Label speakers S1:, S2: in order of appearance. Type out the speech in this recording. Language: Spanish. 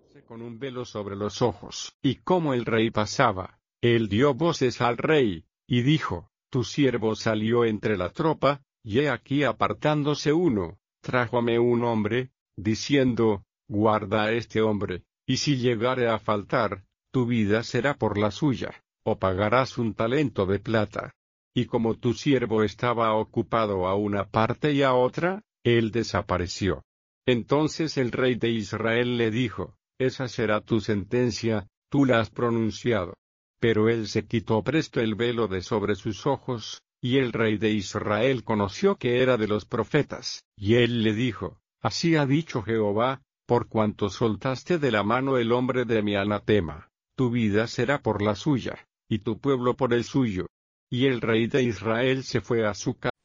S1: con un velo sobre los ojos. Y como el rey pasaba, él dio voces al rey, y dijo: Tu siervo salió entre la tropa, y he aquí apartándose uno, trájome un hombre, diciendo: Guarda a este hombre, y si llegare a faltar, tu vida será por la suya, o pagarás un talento de plata. Y como tu siervo estaba ocupado a una parte y a otra, él desapareció. Entonces el rey de Israel le dijo: Esa será tu sentencia, tú la has pronunciado. Pero él se quitó presto el velo de sobre sus ojos, y el rey de Israel conoció que era de los profetas. Y él le dijo: Así ha dicho Jehová, por cuanto soltaste de la mano el hombre de mi anatema, tu vida será por la suya, y tu pueblo por el suyo. Y el rey de Israel se fue a su casa.